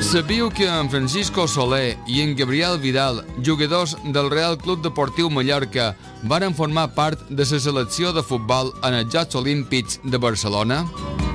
Sabíeu que en Francisco Soler i en Gabriel Vidal, jugadors del Real Club Deportiu Mallorca, varen formar part de la selecció de futbol en els Jocs Olímpics de Barcelona?